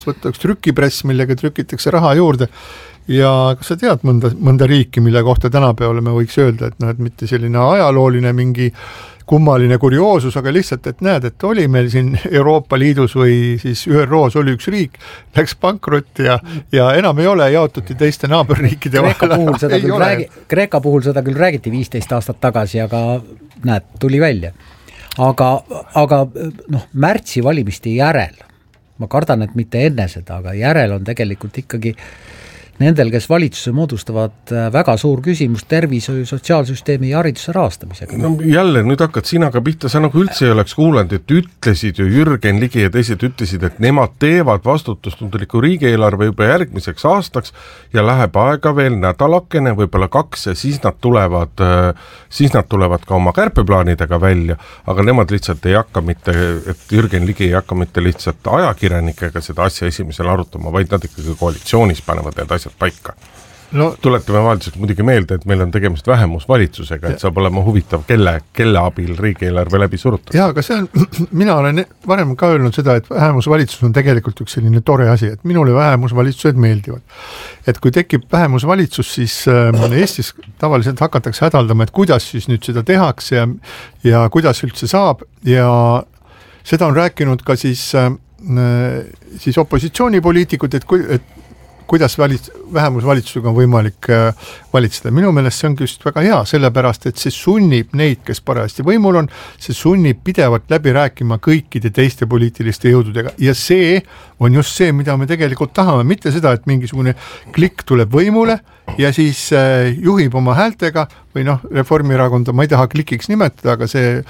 võtta üks trükipress, millega trükitakse raha juurde ja kas sa tead mõnda riiki, mille kohta tänapäeval me võiks öelda, et et mitte selline ajalooline mingi kummaline kurioosus, aga lihtsalt, et näed, et oli meil siin Euroopa Liidus või siis ÜROs oli üks riik, läks pankrotti ja enam ei ole, jaotuti teiste naaberriikide vahel. Kreeka puhul seda küll räägiti 15 aastat tagasi, aga näed, tuli välja. Aga märtsi valimiste järel, ma kardan, et mitte enne seda, aga järel on tegelikult ikkagi nendel, kes valitsuse moodustavad, väga suur küsimus tervishoiu, sotsiaalsüsteemi ja hariduse rahastamisega. No jälle, nüüd hakkad sina ka pihta, sa nagu üldse ei oleks kuulanud, et ütlesid ju Jürgen Ligi ja teised ütlesid, et nemad teevad vastutustundliku riigieelarve juba järgmiseks aastaks ja läheb aega veel nädalakene, võib-olla 2 ja siis nad tulevad ka oma kärpeplaanidega välja, aga nemad lihtsalt ei hakka mitte, et Jürgen Ligi ei hakka mitte lihtsalt ajakirjanikega seda asja esimesel arutama, vaid nad ikkagi koalitsioonis panevad need asjad paika. No, tuletame vahelduseks muidugi meelde, et meil on tegemist vähemusvalitsusega, et saab olema huvitav, kelle abil riigieelarve läbi surutada. Jaa, aga see on, mina olen varem ka öelnud seda, et vähemusvalitsus on tegelikult üks selline tore asi, et minule vähemusvalitsused meeldivad. Et kui tekib vähemusvalitsus, siis Eestis tavaliselt hakatakse hädaldama, et kuidas siis nüüd seda tehakse ja kuidas üldse saab ja seda on rääkinud ka siis opositsioonipoliitikud, et kuidas vähemusvalitsusega on võimalik valitseda. Minu meelest see ongi just väga hea, sellepärast, et see sunnib neid, kes parajasti võimul on, see sunnib pidevalt läbi rääkima kõikide teiste poliitiliste jõududega ja see on just see, mida me tegelikult tahame, mitte seda, et mingisugune klikk tuleb võimule ja siis juhib oma häältega või Reformierakonda, ma ei taha klikiks nimetada, aga see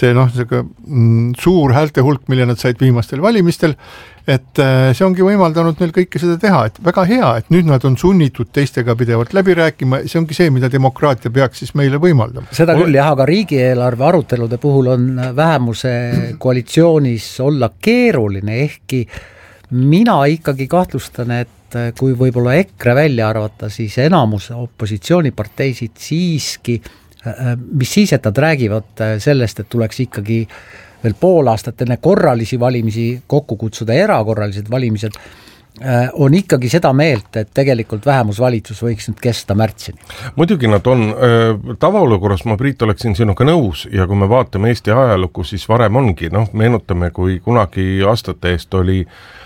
suur häälte hulk, mille nad said viimastel valimistel, et see ongi võimaldanud neil kõike seda teha, et väga hea, et nüüd nad on sunnitud teistega pidevalt läbi rääkima, see ongi see, mida demokraatia peaks siis meile võimaldama. Seda küll jah, aga riigieelarve arutelude puhul on vähemuse koalitsioonis olla keeruline, ehkki mina ikkagi kahtlustan, et kui võib-olla EKRE välja arvata, siis enamus opositsiooniparteisid siiski, mis siis, et nad räägivad sellest, et tuleks ikkagi veel pool aastat enne korralisi valimisi kokku kutsuda erakorralised valimised, on ikkagi seda meelt, et tegelikult vähemusvalitsus võiks nüüd kesta märtsini. Muidugi nad on, tavaolukorras ma Priit oleksin sinuga nõus ja kui me vaatame Eesti ajalukku, siis varem ongi, meenutame, kui kunagi aastate eest oli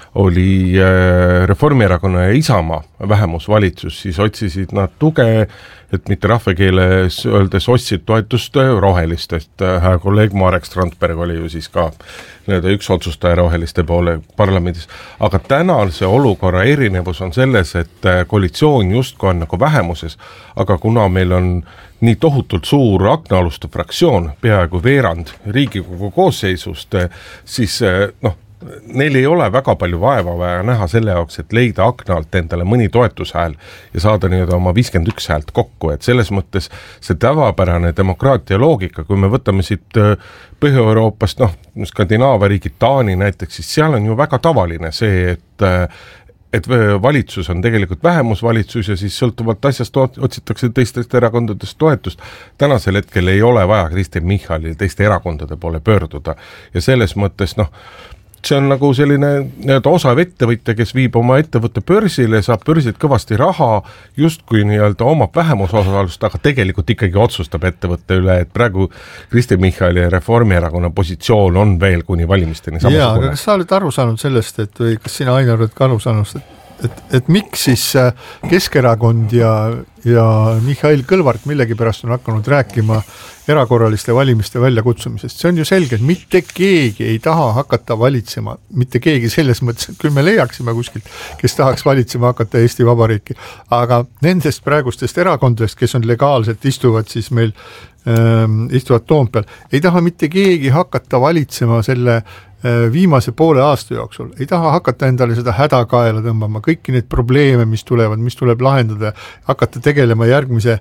Reformierakonna ja Isamaa vähemusvalitsus, siis otsisid nad tuge, et mitte rahvakeeles öeldes ostsid toetust rohelistest. Hää kolleeg Marek Strandberg oli ju siis ka üks otsustaja roheliste poole parlamendis. Aga täna see olukorra erinevus on selles, et koalitsioon justkui on nagu vähemuses, aga kuna meil on nii tohutult suur aknaaluste fraktsioon, peaaegu veerand Riigikogu koosseisust, siis neil ei ole väga palju vaeva vaja näha selle jaoks, et leida aknalt endale mõni toetushääl ja saada oma 51 häält kokku, et selles mõttes see tavapärane demokraatia loogika, kui me võtame siit Põhja-Euroopast, Skandinaavia riigid, Taani näiteks, siis seal on ju väga tavaline see, et valitsus on tegelikult vähemusvalitsus ja siis sõltuvalt asjast otsitakse teistest erakondadest toetust. Tänasel hetkel ei ole vaja Kristen Michalil teiste erakondade poole pöörduda ja selles mõttes, see on nagu selline osav ettevõtja, kes viib oma ettevõtte börsile, saab börsilt kõvasti raha, justkui omab vähemusosalust, aga tegelikult ikkagi otsustab ettevõtte üle, et praegu Kristen Michali ja Reformierakonna positsioon on veel kuni valimisteni samasugune. Jaa, aga kas sa oled aru saanud sellest, või kas sina, Ainar, oled ka aru saanud, et miks siis Keskerakond ja Mihhail Kõlvart millegipärast on hakanud rääkima erakorraliste valimiste väljakutsumisest. See on ju selge, et mitte keegi ei taha hakata valitsema, mitte keegi selles mõttes, küll me leiaksime kuskilt, kes tahaks valitsema hakata Eesti Vabariiki, aga nendest praegustest erakondadest, kes on legaalselt istuvad siis meil istuvad Toompeal, ei taha mitte keegi hakata valitsema selle viimase poole aasta jooksul, ei taha hakata endale seda hädakaela tõmbama, kõiki neid probleeme, mis tuleb lahendada, hakata tegelema järgmise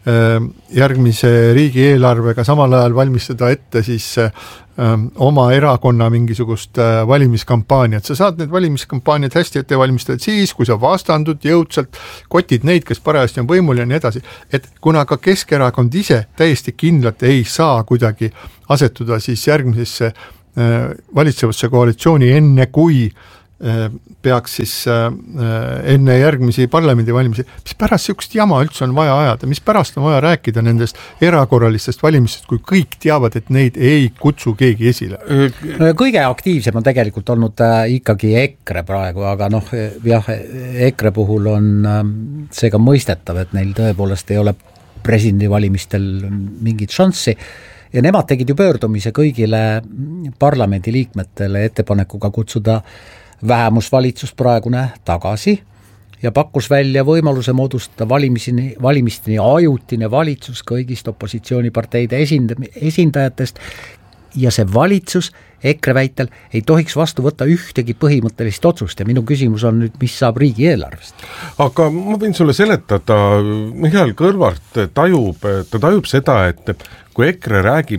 riigieelarvega, samal ajal valmistada ette siis oma erakonna mingisugust valimiskampaaniat. Sa saad need valimiskampaaniad hästi ette valmistada siis, kui sa vastandud jõudsalt, kotid neid, kes parajasti on võimul ja nii edasi. Et kuna ka Keskerakond ise täiesti kindlalt ei saa kuidagi asetuda siis järgmisesse valitsevasse koalitsiooni enne, kui peaks siis enne järgmisi parlamendivalimisi, mis pärast niisugust jama üldse on vaja ajada, mis pärast on vaja rääkida nendest erakorralistest valimistest, kui kõik teavad, et neid ei kutsu keegi esile? No kõige aktiivsem on tegelikult olnud ikkagi EKRE praegu, aga jah, EKRE puhul on seega mõistetav, et neil tõepoolest ei ole presidendivalimistel mingit šanssi ja nemad tegid ju pöördumise kõigile parlamendiliikmetele ettepanekuga kutsuda vähemusvalitsus praegune tagasi ja pakkus välja võimaluse moodustada valimisteni ajutine valitsus kõigist opositsiooniparteide esindajatest ja see valitsus EKRE väitel ei tohiks vastu võtta ühtegi põhimõttelist otsust ja minu küsimus on nüüd, mis saab riigieelarvest? Aga ma võin sulle seletada, Mihhail Kõlvart tajub seda, et kui EKRE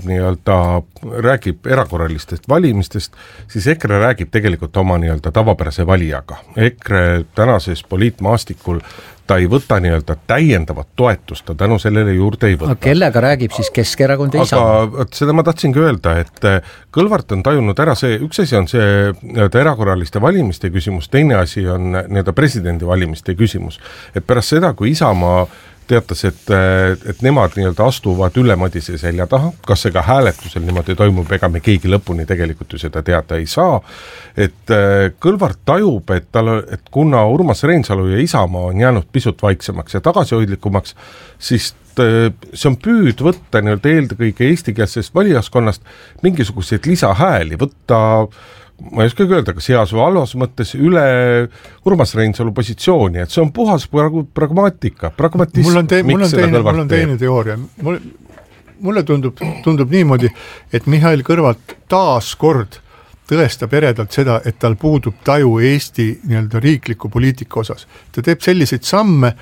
räägib erakorralistest valimistest, siis EKRE räägib tegelikult oma tavapärase valijaga. EKRE tänases poliitmaastikul ta ei võta täiendavat toetust, ta tänu sellele juurde ei võta. Kellega räägib siis Keskerakond ja Isamaa? Aga seda ma tahtsingi öelda, et Kõlvart on tajunud ära see, üks asi on see erakorraliste valimiste küsimus, teine asi on presidendivalimiste küsimus. Et pärast seda, kui Isamaa teatas, et nemad astuvad Ülle Madise selja taha, kas see ka hääletusel niimoodi toimub, ega me keegi lõpuni tegelikult ju seda teada ei saa, et Kõlvart tajub, et kuna Urmas Reinsalu ja Isamaa on jäänud pisut vaiksemaks ja tagasihoidlikumaks, siis see on püüd võtta eelkõige eestikeelsest valijaskonnast mingisuguseid lisahääli, võtta ma ei oskagi öelda, kas heas või halvas mõttes üle Urmas Reinsalu positsiooni, et see on puhas pragmaatika, pragmatism. Mul on teine teooria. Mulle tundub niimoodi, et Mihhail Kõlvart taas kord tõestab eredalt seda, et tal puudub taju Eesti riikliku poliitika osas. Ta teeb selliseid samme,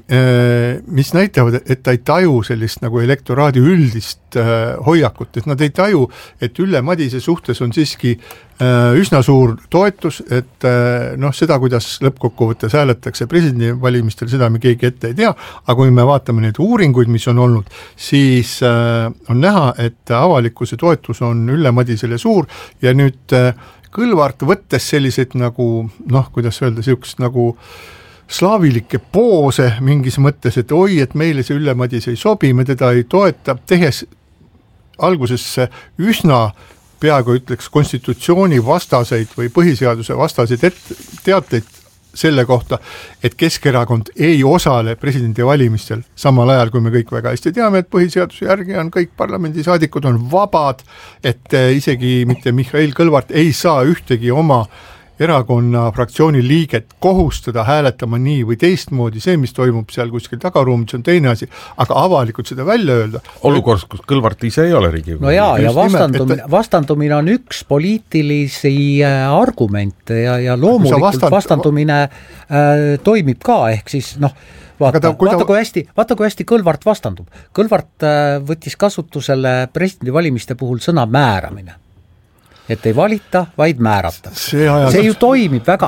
mis näitavad, et ta ei taju sellist nagu elektoraadi üldist hoiakut, et nad ei taju, et Ülle Madise suhtes on siiski üsna suur toetus, et seda, kuidas lõppkokkuvõttes hääletakse presidendivalimistel, seda me keegi ette ei tea, aga kui me vaatame neid uuringuid, mis on olnud, siis on näha, et avalikkuse toetus on Ülle Madisele suur ja nüüd Kõlvart võttes selliseid nagu, kuidas öelda, siukest nagu slaavilikke poose mingis mõttes, et oi, et meile see Ülle Madise ei sobi, me teda ei toeta, tehes alguses üsna peaaegu ütleks konstitutsiooni vastaseid või põhiseaduse vastaseid teateid selle kohta, et Keskerakond ei osale presidendivalimistel samal ajal, kui me kõik väga hästi teame, et põhiseaduse järgi on kõik parlamendisaadikud on vabad, et isegi mitte Mihhail Kõlvart ei saa ühtegi oma erakonna fraktsiooni liiget kohustada hääletama nii või teistmoodi, see, mis toimub seal kuskil tagaruumid, see on teine asi, aga avalikult seda välja öelda. Olukorras, kus Kõlvart ise ei ole Riigikogu. No ja vastandumine on üks poliitilisi argumente ja loomulikult vastandumine toimib ka, ehk siis vaata kui hästi Kõlvart vastandub. Kõlvart võttis kasutusele presidendivalimiste puhul sõna määramine. Et ei valita, vaid määrata. See ju toimib väga,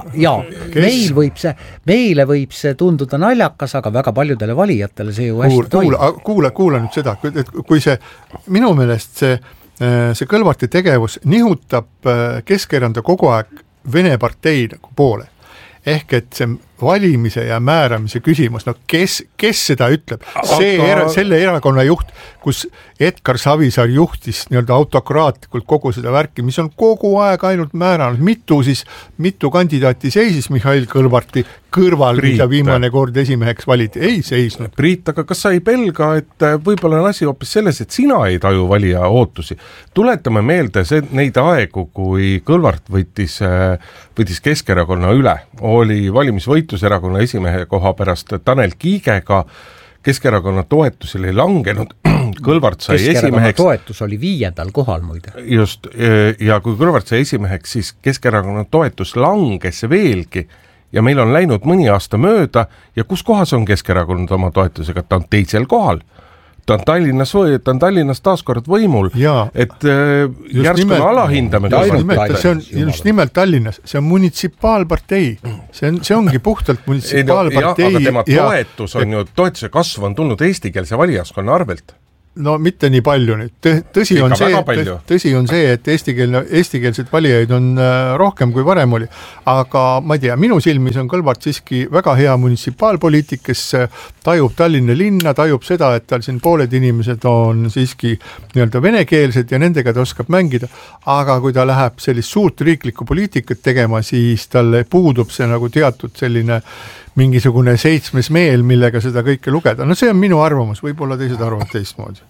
meile võib see tunduda naljakas, aga väga paljudele valijatele see ju hästi toimib. Kuula nüüd seda, kui see, minu meelest see Kõlvarti tegevus nihutab Keskerakonda kogu aeg Vene partei nagu poole. Ehk et see valimise ja määramise küsimus, kes seda ütleb? Selle erakonna juht, kus Edgar Savisaar juhtis autokraatlikult kogu seda värki, mis on kogu aeg ainult määranud, mitu kandidaati seisis Mihhail Kõlvarti kõrval, mida viimane kord esimeheks valiti, ei seisnud. Priit, aga kas sa ei pelga, et võib-olla on asi hoopis selles, et sina ei taju valija ootusi? Tuletame meelde neid aegu, kui Kõlvart võttis Keskerakonna üle, oli valimisvõitluserakonna esimehe koha pärast Tanel Kiigega, Keskerakonna toetus oli langenud, Kõlvart sai esimeheks. Toetus oli 5. kohal muide. Just, ja kui Kõlvart sai esimeheks, siis Keskerakonna toetus langes veelgi ja meil on läinud mõni aasta mööda ja kus kohas on Keskerakond oma toetusega, ta on 2. kohal. Ta on Tallinnas taaskord võimul, et järsku alahindame. See on just nimelt Tallinnas, see on munitsipaalpartei, see ongi puhtalt munitsipaalpartei. Aga tema toetuse kasv on tulnud eestikeelse valijaskonna arvelt. no mitte nii palju nüüd, tõsi on see, et eestikeelseid valijaid on rohkem kui varem oli, aga ma ei tea, minu silmis on Kõlvart siiski väga hea munitsipaalpoliitik, kes tajub Tallinna linna, tajub seda, et tal siin pooled inimesed on siiski nii-öelda venekeelsed ja nendega ta oskab mängida, aga kui ta läheb sellist suurt riiklikku poliitikat tegema, siis talle puudub see nagu teatud selline mingisugune 7. meel, millega seda kõike lugeda. No see on minu arvamus, võib-olla teised arvavad teistmoodi.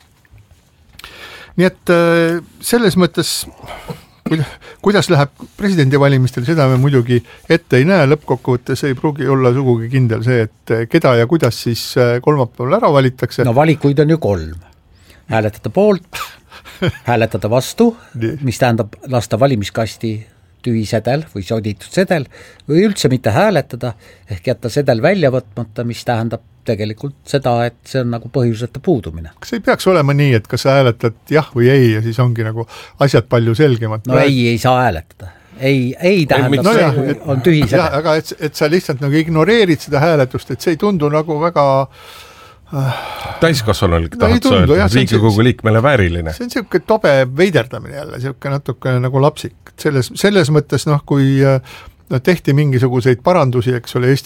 Nii et selles mõttes, kuidas läheb presidendivalimistel, seda me muidugi ette ei näe, lõppkokkuvõttes ei pruugi olla sugugi kindel see, et keda ja kuidas siis kolmapäeval ära valitakse. No valikuid on ju 3. Hääletada poolt, hääletada vastu, mis tähendab lasta valimiskasti tühisedel või soditud sedel või üldse mitte hääletada ehk jätta sedel välja võtmata, mis tähendab tegelikult seda, et see on nagu põhjuseta puudumine. Kas ei peaks olema nii, et kas sa hääletad jah või ei ja siis ongi nagu asjad palju selgemad? No ei saa hääletada. Ei tähendab see, on tühi sedel. Aga et sa lihtsalt nagu ignoreerid seda hääletust, et see ei tundu nagu väga täiskasvanulik tahad sa öelda, Riigikogu liikmele vääriline. See on siuke tobe veiderdamine jälle, siuke natuke nagu lapsik. Selles mõttes, kui tehti mingisuguseid parandusi, eks ole,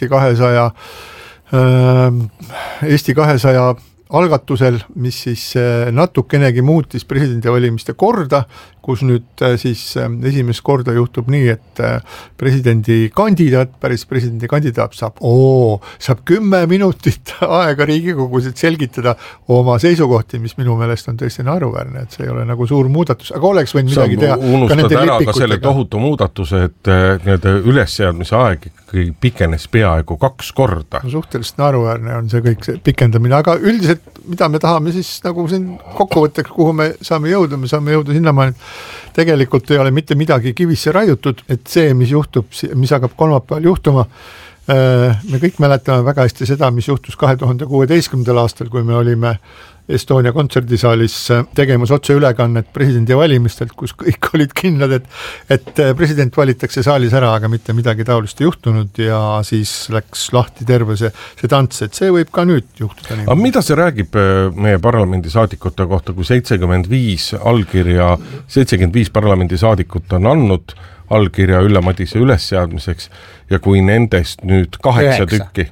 Eesti 200 algatusel, mis siis natukenegi muutis presidendivalimiste korda, kus nüüd siis esimest korda juhtub nii, et päris presidendikandidaat saab 10 minutit aega Riigikogus, et selgitada oma seisukohti, mis minu meelest on tõesti naeruväärne, et see ei ole nagu suur muudatus, aga oleks võinud midagi teha. Unustad ära ka selle tohutu muudatuse, et need ülesseadmise aeg pikenes peaaegu 2 korda. Suhteliselt naeruväärne on see kõik see pikendamine, aga üldiselt mida me tahame siis nagu siin kokkuvõtteks, kuhu me saame jõuda sinnamaani, et tegelikult ei ole mitte midagi kivisse raiutud, et see, mis juhtub, mis hakkab kolmapäeval juhtuma, me kõik mäletame väga hästi seda, mis juhtus 2016. aastal, kui me olime Estonia kontserdisaalis tegemas otseülekannet presidendivalimistelt, kus kõik olid kindlad, et president valitakse saalis ära, aga mitte midagi taolist juhtunud ja siis läks lahti terve see tants, et see võib ka nüüd juhtuda. Aga mida see räägib meie parlamendisaadikute kohta, kui 75 parlamendisaadikut on andnud allkirja Ülle Madise ülesseadmiseks ja kui nendest nüüd 8 tükki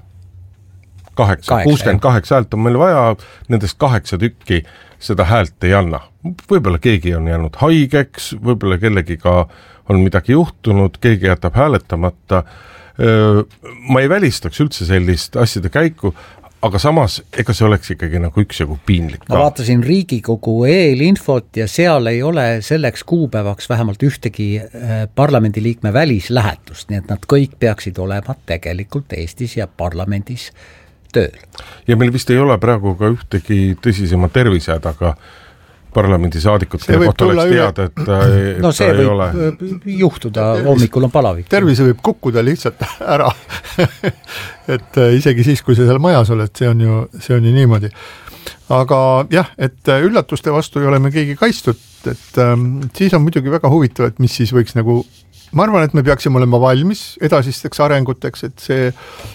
68 häält on meil vaja, nendest 8 tükki seda häält ei anna. Võib-olla keegi on jäänud haigeks, võib-olla kellegiga on midagi juhtunud, keegi jätab hääletamata. Ma ei välistaks üldse sellist asjade käiku, aga samas, ega see oleks ikkagi nagu üksjagu piinlik. Ma vaatasin Riigikogu eelinfot ja seal ei ole selleks kuupäevaks vähemalt ühtegi parlamendiliikme välislähetust, nii et nad kõik peaksid olema tegelikult Eestis ja parlamendis tööl. Ja meil vist ei ole praegu ka ühtegi tõsisema tervisehädaga parlamendisaadikut, kelle kohta oleks teada, et see ei ole. Võib juhtuda, hommikul on palavik. Tervise võib kukkuda lihtsalt ära, et isegi siis, kui sa seal majas oled, see on ju niimoodi. Aga jah, et üllatuste vastu ei ole me keegi kaitstud, et siis on muidugi väga huvitav, et mis siis võiks nagu, ma arvan, et me peaksime olema valmis edasisteks arenguteks, et see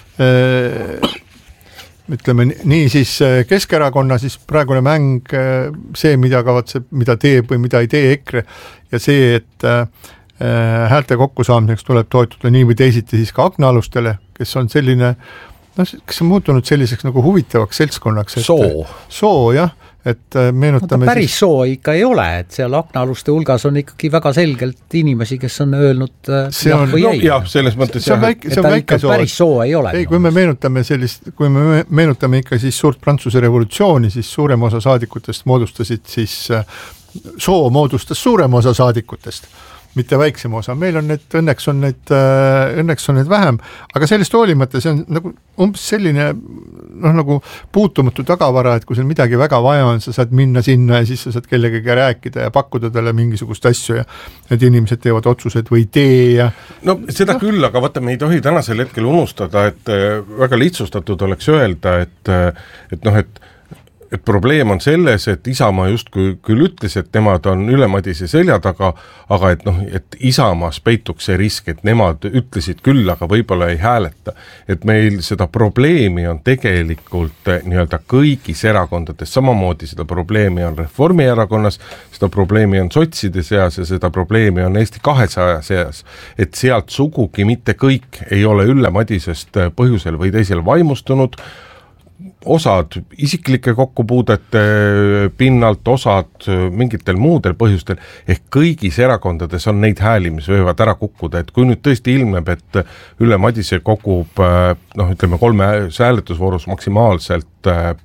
ütleme nii siis Keskerakonna siis praegune mäng, see, mida teeb või mida ei tee EKRE ja see, et häälte kokkusaamiseks tuleb toetuda nii või teisiti siis ka aknaalustele, kes on selline, kes on muutunud selliseks nagu huvitavaks seltskonnaks. Soo, jah. Et meenutame päris soo ikka ei ole, et seal aknaaluste hulgas on ikkagi väga selgelt inimesi, kes on öelnud jah või ei. Jah, selles mõttes see on väike soo. Päris soo ei ole. Ei, kui me meenutame ikka siis suurt Prantsuse revolutsiooni, siis suurem osa saadikutest moodustasid siis, soo moodustas suurem osa saadikutest, mitte väiksem osa. Meil on õnneks on need vähem, aga sellest hoolimata see on nagu umbes selline nagu puutumatu tagavara, et kui sul midagi väga vaja on, sa saad minna sinna ja siis sa saad kellegagi rääkida ja pakkuda talle mingisugust asju ja need inimesed teevad otsused või tee ja no seda küll, aga vaata, me ei tohi tänasel hetkel unustada, et väga lihtsustatud oleks öelda, et et probleem on selles, et Isamaa justkui küll ütles, et nemad on Ülle Madise selja taga, aga et et Isamaas peituks see risk, et nemad ütlesid küll, aga võib-olla ei hääleta. Et meil seda probleemi on tegelikult nii-öelda kõigis erakondades, samamoodi seda probleemi on Reformierakonnas, seda probleemi on sotside seas ja seda probleemi on Eesti 200 seas, et sealt sugugi mitte kõik ei ole Ülle Madisest põhjusel või teisel vaimustunud, osad isiklike kokkupuudete pinnalt, osad mingitel muudel põhjustel, ehk kõigis erakondades on neid hääli, mis võivad ära kukkuda, et kui nüüd tõesti ilmneb, et Ülle Madise kogub ütleme 3 hääletusvoorus maksimaalselt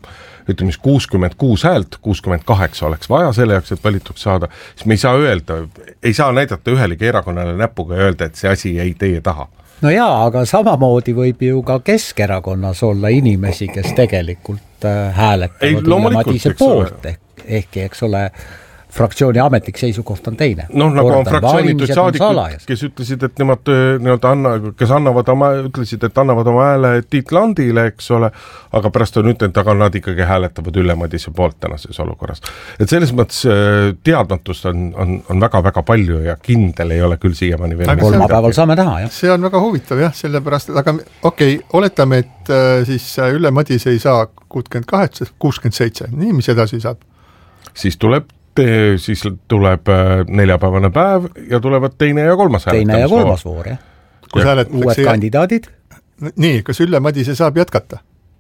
66 häält, 68 oleks vaja selle jaoks, et valituks saada, siis me ei saa öelda, ei saa näidata ühelegi erakonnale näpuga ja öelda, et see asi jäi teie taha. No jaa, aga samamoodi võib ju ka Keskerakonnas olla inimesi, kes tegelikult hääletavad Ülle Madise poolt, ehkki eks ole, fraktsiooni ametlik seisukoht on teine. Nagu on fraktsioonitud saadikud, kes ütlesid, et nemad kes ütlesid, et annavad oma hääle Tiit Landile, eks ole, aga pärast on ütlenud, aga nad ikkagi hääletavad Ülle Madise poolt tänases olukorras. Et selles mõttes teadmatust on väga-väga palju ja kindel ei ole küll siiamaani veel. Kolmapäeval saame näha, jah. See on väga huvitav, jah, sellepärast, aga oletame, et siis Ülle Madise ei saa 68, 67, nii mis edasi saab? Siis tuleb neljapäevane päev ja tulevad teine ja kolmas voor, jah. Uued kandidaadid. Nii, kas Ülle Madise saab jätkata?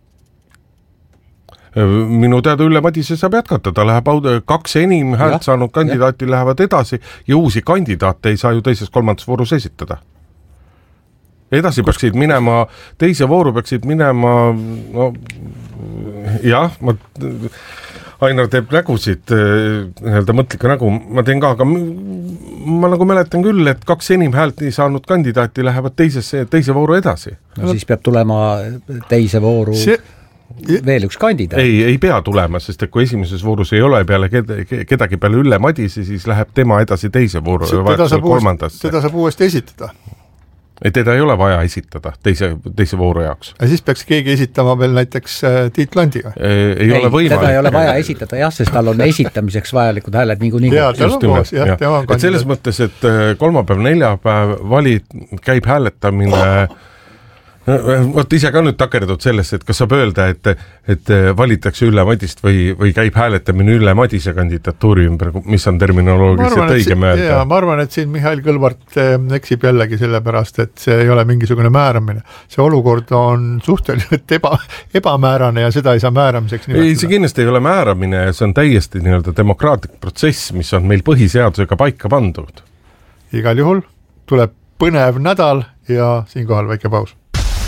Minu teada Ülle Madise saab jätkata, ta läheb 2 enim häält saanud kandidaati lähevad edasi ja uusi kandidaate ei saa ju teises-kolmandas voorus esitada. Edasi peaksid minema, teise vooru peaksid minema, Ainar teeb nägusid, mõtlika nägu, ma teen ka, aga ma nagu mäletan küll, et 2 enim häält nii saanud kandidaati lähevad teise vooru edasi. No siis peab tulema teise vooru veel üks kandidaat. Ei pea tulema, sest et kui esimeses voorus ei ole peale kedagi peale Ülle Madise, siis läheb tema edasi teise vooru ja kolmandasse. Teda saab uuesti esitada. Teda ei ole vaja esitada teise vooru jaoks. Ja siis peaks keegi esitama veel näiteks Tiit Landiga. Ei ole võimalik. Teda ei ole vaja esitada, jah, sest tal on esitamiseks vajalikud hääled niikuinii. Et selles mõttes, et kolmapäev, neljapäev käib hääletamine Vot ise ka nüüd takerdud sellest, et kas saab öelda, et valitakse Ülle Madist või käib hääletamine Ülle Madise kandidatuuri ümber, mis on terminoloogiliselt õigem öelda? Ma arvan, et siin Mihhail Kõlvart eksib jällegi sellepärast, et see ei ole mingisugune määramine. See olukord on suhteliselt ebamäärane ja seda ei saa määramiseks nimetada. Ei, see kindlasti ei ole määramine, see on täiesti demokraatlik protsess, mis on meil põhiseadusega paika pandud. Igal juhul tuleb põnev nädal ja siinkohal väike paus.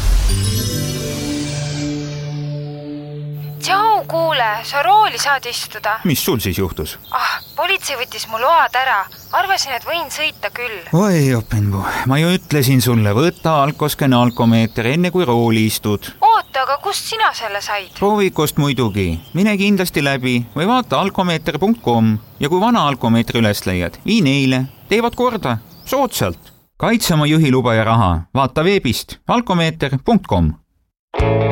Tšau, kuule, sa rooli saad istuda. Mis sul siis juhtus? Politsei võttis mu load ära. Arvasin, et võin sõita küll. Oi, Jopenbu, ma ju ütlesin sulle, võta alkoskene alkomeeter enne kui rooli istud. Oota, aga kust sina selle said? Proovikost muidugi. Mine kindlasti läbi või vaata alkomeeter.com ja kui vana alkomeetri üles leiad, vii neile. Teevad korda. Soodsalt. Kaitse oma juhiluba ja raha. Vaata veebist alkomeeter.com.